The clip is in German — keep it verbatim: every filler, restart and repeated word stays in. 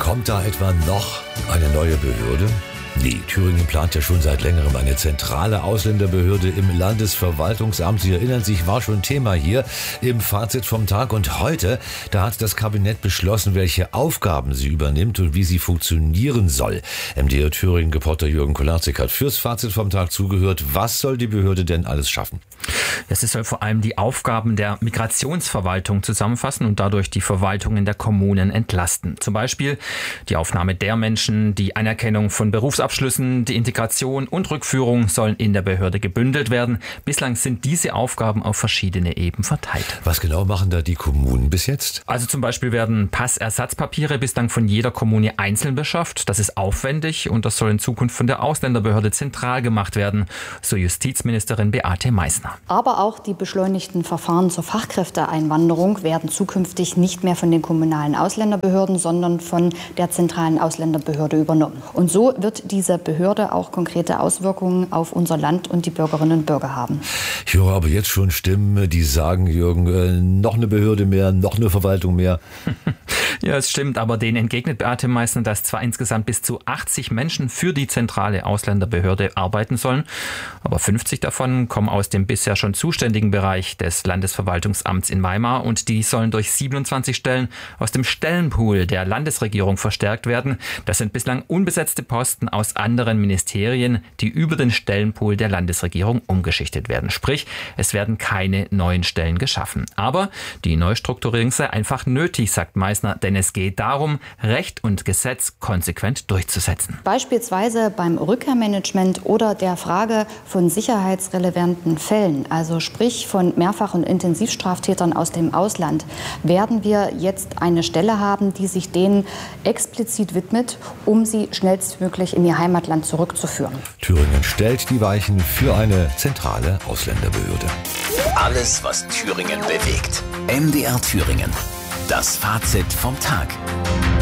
Kommt da etwa noch eine neue Behörde? Nee, Thüringen plant ja schon seit längerem eine zentrale Ausländerbehörde im Landesverwaltungsamt. Sie erinnern sich, war schon Thema hier im Fazit vom Tag. Und heute, da hat das Kabinett beschlossen, welche Aufgaben sie übernimmt und wie sie funktionieren soll. M D R Thüringen-Reporter Jürgen Kolarzig hat fürs Fazit vom Tag zugehört. Was soll die Behörde denn alles schaffen? Es soll vor allem die Aufgaben der Migrationsverwaltung zusammenfassen und dadurch die Verwaltungen der Kommunen entlasten. Zum Beispiel die Aufnahme der Menschen, die Anerkennung von Berufsabschlüssen, die Integration und Rückführung sollen in der Behörde gebündelt werden. Bislang sind diese Aufgaben auf verschiedene Ebenen verteilt. Was genau machen da die Kommunen bis jetzt? Also zum Beispiel werden Passersatzpapiere bislang von jeder Kommune einzeln beschafft. Das ist aufwendig und das soll in Zukunft von der Ausländerbehörde zentral gemacht werden, so Justizministerin Beate Meißner. Aber auch die beschleunigten Verfahren zur Fachkräfteeinwanderung werden zukünftig nicht mehr von den kommunalen Ausländerbehörden, sondern von der zentralen Ausländerbehörde übernommen. Und so wird diese Behörde auch konkrete Auswirkungen auf unser Land und die Bürgerinnen und Bürger haben. Ich höre aber jetzt schon Stimmen, die sagen, Jürgen, äh, noch eine Behörde mehr, noch eine Verwaltung mehr. Ja, es stimmt, aber denen entgegnet Beate Meißner, dass zwar insgesamt bis zu achtzig Menschen für die zentrale Ausländerbehörde arbeiten sollen, aber fünfzig davon kommen aus dem bisher schon zuständigen Bereich des Landesverwaltungsamts in Weimar und die sollen durch siebenundzwanzig Stellen aus dem Stellenpool der Landesregierung verstärkt werden. Das sind bislang unbesetzte Posten aus anderen Ministerien, die über den Stellenpool der Landesregierung umgeschichtet werden. Sprich, es werden keine neuen Stellen geschaffen. Aber die Neustrukturierung sei einfach nötig, sagt Meißner, denn es geht darum, Recht und Gesetz konsequent durchzusetzen. Beispielsweise beim Rückkehrmanagement oder der Frage von sicherheitsrelevanten Fällen, also sprich von Mehrfach- und Intensivstraftätern aus dem Ausland, werden wir jetzt eine Stelle haben, die sich denen explizit widmet, um sie schnellstmöglich in ihr Heimatland zurückzuführen. Thüringen stellt die Weichen für eine zentrale Ausländerbehörde. Alles, was Thüringen bewegt. M D R Thüringen. Das Fazit vom Tag.